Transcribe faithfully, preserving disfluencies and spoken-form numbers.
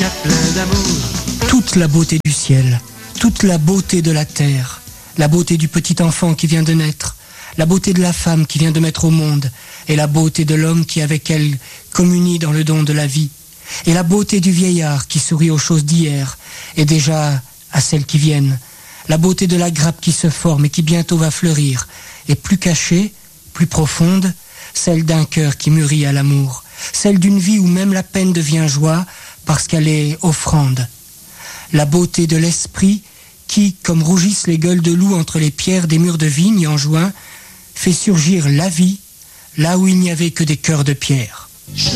a plein d'amour. Toute la beauté du ciel, toute la beauté de la terre, la beauté du petit enfant qui vient de naître, la beauté de la femme qui vient de mettre au monde, et la beauté de l'homme qui avec elle communie dans le don de la vie, et la beauté du vieillard qui sourit aux choses d'hier, et déjà à celles qui viennent, la beauté de la grappe qui se forme et qui bientôt va fleurir, et plus cachée, plus profonde, celle d'un cœur qui mûrit à l'amour, celle d'une vie où même la peine devient joie parce qu'elle est offrande. La beauté de l'esprit qui, comme rougissent les gueules de loup entre les pierres des murs de vigne en juin, fait surgir la vie là où il n'y avait que des cœurs de pierre. Je